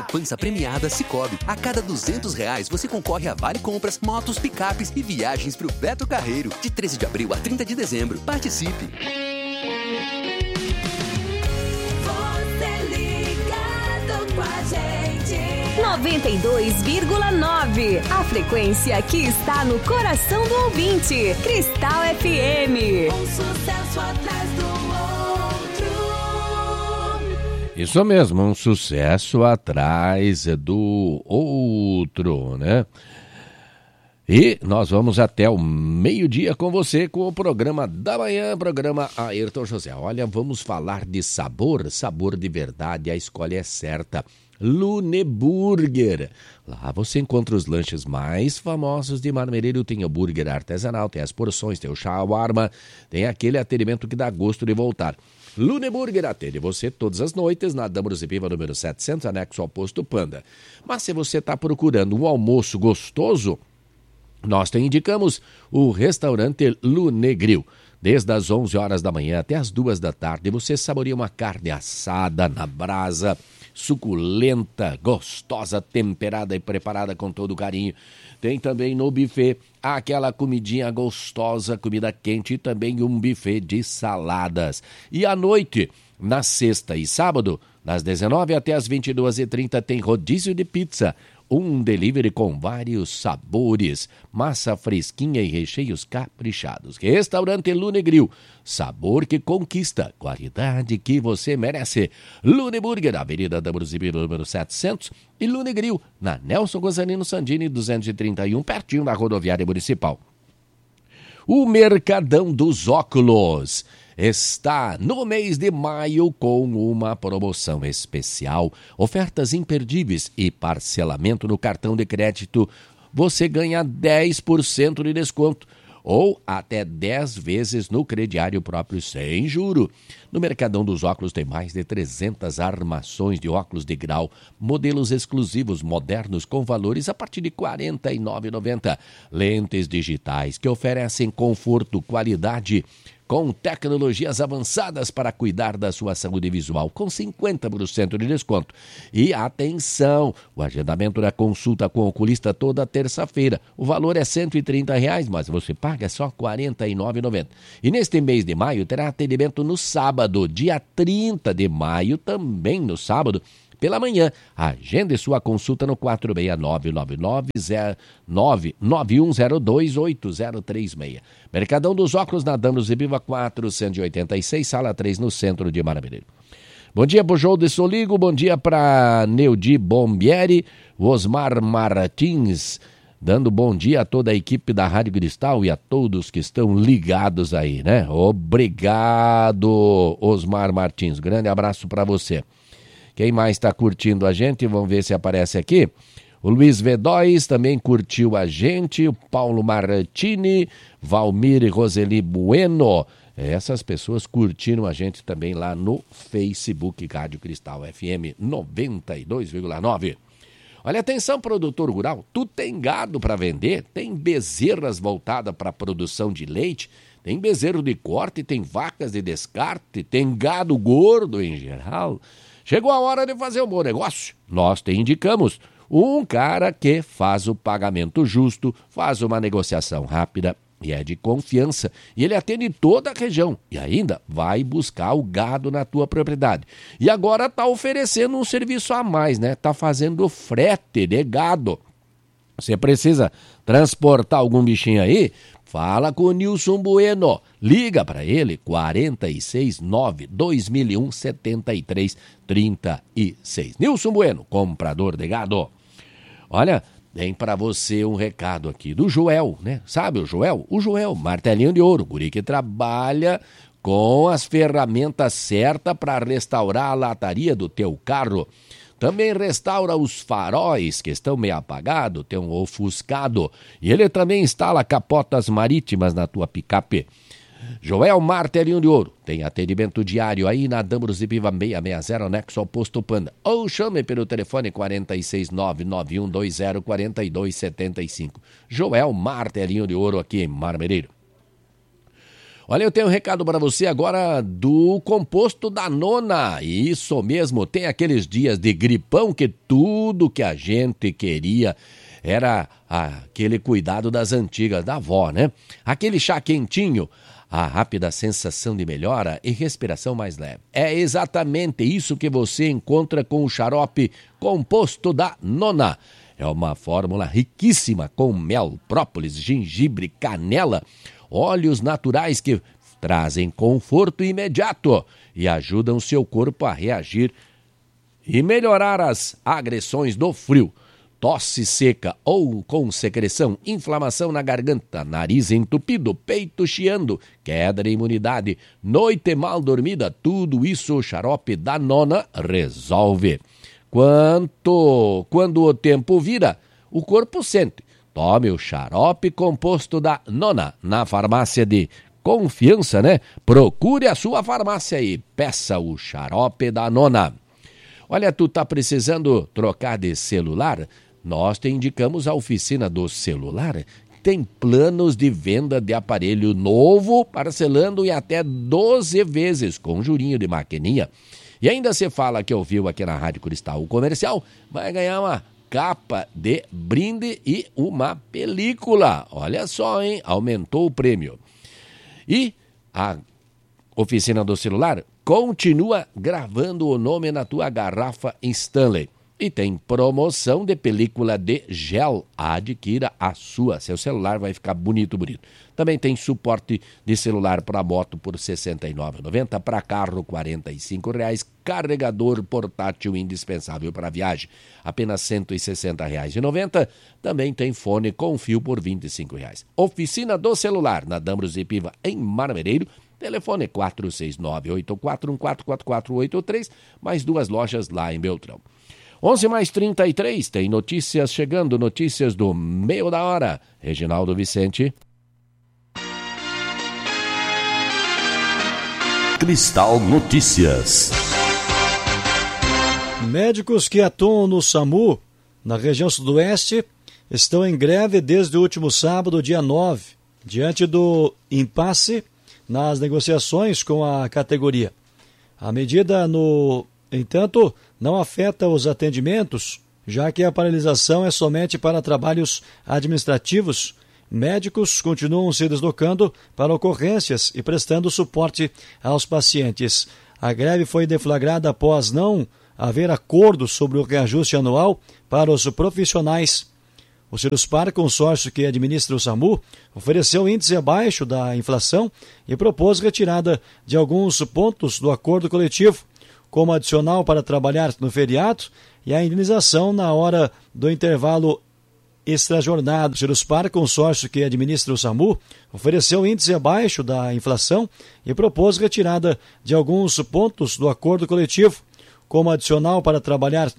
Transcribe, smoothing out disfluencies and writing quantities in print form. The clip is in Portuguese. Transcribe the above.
Poupança premiada Sicoob. A cada R$200 você concorre a vale compras, motos, picapes e viagens para o Beto Carreiro. De 13 de abril a 30 de dezembro. Participe! Você ligado com a gente. 92,9. A frequência que está no coração do ouvinte. Cristal FM. Um sucesso atrás do outro. Isso mesmo, um sucesso atrás do outro, né? E nós vamos até o meio-dia com você com o programa da manhã, programa Ayrton José. Olha, vamos falar de sabor, sabor de verdade, a escolha é certa. Luneburger. Lá você encontra os lanches mais famosos de Marmeleiro. Tem o hambúrguer artesanal, tem as porções, tem o shawarma, tem aquele atendimento que dá gosto de voltar. Luneburger atende você todas as noites na Damaros e Piva número 700, anexo ao posto Panda. Mas se você está procurando um almoço gostoso, nós te indicamos o restaurante Lunegril. Desde as 11 horas da manhã até as 2 da tarde, você saboreia uma carne assada na brasa, suculenta, gostosa, temperada e preparada com todo carinho. Tem também no buffet aquela comidinha gostosa, comida quente e também um buffet de saladas. E à noite, na sexta e sábado, das 19 até as 22h30, tem rodízio de pizza. Um delivery com vários sabores, massa fresquinha e recheios caprichados. Restaurante Lunegril, sabor que conquista, qualidade que você merece. Luneburger, Avenida Damaros e Piva, número 700, e Lunegril, na Nelson Gonzalino Sandini, 231, pertinho da rodoviária municipal. O Mercadão dos Óculos está no mês de maio com uma promoção especial, ofertas imperdíveis e parcelamento no cartão de crédito. Você ganha 10% de desconto ou até 10 vezes no crediário próprio sem juro. No Mercadão dos Óculos tem mais de 300 armações de óculos de grau, modelos exclusivos, modernos, com valores a partir de R$ 49,90. Lentes digitais que oferecem conforto, qualidade, com tecnologias avançadas para cuidar da sua saúde visual, com 50% de desconto. E atenção, o agendamento da consulta com o oculista toda terça-feira. O valor é R$ 130, mas você paga só R$ 49,90. E neste mês de maio terá atendimento no sábado, dia 30 de maio, também no sábado, pela manhã. Agende sua consulta no 469-9102-8036. Mercadão dos Óculos na Damaros e Piva 486, sala 3, no centro de Marmeleiro. Bom dia pro João de Soligo, bom dia para Neudi Bombieri, Osmar Martins, dando bom dia a toda a equipe da Rádio Cristal e a todos que estão ligados aí, né? Obrigado, Osmar Martins, grande abraço para você. Quem mais está curtindo a gente? Vamos ver se aparece aqui. O Luiz Vedóis também curtiu a gente. O Paulo Martini, Valmir e Roseli Bueno. Essas pessoas curtiram a gente também lá no Facebook Rádio Cristal FM 92,9. Olha, atenção, produtor rural. Tu tem gado para vender? Tem bezerras voltadas para a produção de leite? Tem bezerro de corte? Tem vacas de descarte? Tem gado gordo em geral? Chegou a hora de fazer um bom negócio. Nós te indicamos um cara que faz o pagamento justo, faz uma negociação rápida e é de confiança. E ele atende toda a região e ainda vai buscar o gado na tua propriedade. E agora está oferecendo um serviço a mais, né? Está fazendo frete de gado. Você precisa transportar algum bichinho aí? Fala com o Nilson Bueno. Liga para ele, 469-2001-7336. Nilson Bueno, comprador de gado. Olha, tem para você um recado aqui do Joel, né? Sabe o Joel? O Joel, martelinho de ouro, guri que trabalha com as ferramentas certas para restaurar a lataria do teu carro. Também restaura os faróis que estão meio apagados, tem um ofuscado. E ele também instala capotas marítimas na tua picape. Joel Martelinho de Ouro. Tem atendimento diário aí na Damaros e Piva 660, anexo ao posto Panda. Ou chame pelo telefone 469-9120-4275. Joel Martelinho de Ouro aqui em Marmeleiro. Olha, eu tenho um recado para você agora do composto da Nona. Isso mesmo, tem aqueles dias de gripão que tudo que a gente queria era aquele cuidado das antigas, da avó, né? Aquele chá quentinho, a rápida sensação de melhora e respiração mais leve. É exatamente isso que você encontra com o xarope composto da Nona. É uma fórmula riquíssima com mel, própolis, gengibre, canela, óleos naturais que trazem conforto imediato e ajudam seu corpo a reagir e melhorar as agressões do frio. Tosse seca ou com secreção, inflamação na garganta, nariz entupido, peito chiando, queda de imunidade, noite mal dormida, tudo isso o xarope da Nona resolve. Quando o tempo vira, o corpo sente. Tome o xarope composto da Nona na farmácia de confiança, né? Procure a sua farmácia e peça o xarope da Nona. Olha, tu tá precisando trocar de celular? Nós te indicamos a oficina do celular. Tem planos de venda de aparelho novo, parcelando em até 12 vezes, com jurinho de maquininha. E ainda você fala que ouviu aqui na Rádio Cristal o comercial, vai ganhar uma capa de brinde e uma película. Olha só, hein? Aumentou o prêmio. E a oficina do celular continua gravando o nome na tua garrafa Stanley. E tem promoção de película de gel. Adquira a sua. Seu celular vai ficar bonito. Também tem suporte de celular para moto por R$ 69,90, para carro R$ 45,00, carregador portátil indispensável para viagem, apenas R$ 160,90. Também tem fone com fio por R$ 25,00. Oficina do celular, na Dambros e Piva, em Marmereiro. Telefone 469-8414-4483, mais 2 lojas lá em Beltrão. 11:33, tem notícias chegando, notícias do meio da hora. Reginaldo Vicente. Cristal Notícias. Médicos que atuam no SAMU, na região sudoeste, estão em greve desde o último sábado, dia 9, diante do impasse nas negociações com a categoria. A medida, no entanto, não afeta os atendimentos, já que a paralisação é somente para trabalhos administrativos. Médicos continuam se deslocando para ocorrências e prestando suporte aos pacientes. A greve foi deflagrada após não haver acordo sobre o reajuste anual para os profissionais. O Ciruspar, consórcio que administra o SAMU, ofereceu índice abaixo da inflação e propôs retirada de alguns pontos do acordo coletivo, como adicional para trabalhar no feriado e a indenização na hora do intervalo extrajornado. O Ciruspar, consórcio que administra o SAMU, ofereceu índice abaixo da inflação e propôs retirada de alguns pontos do acordo coletivo, como adicional para trabalhar